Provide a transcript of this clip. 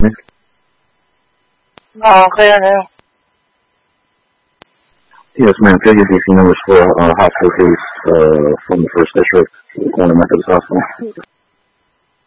Kaya na yun. Yes, ma'am. Figure DC numbers for hospital case from the First District, Corner Methodist Hospital.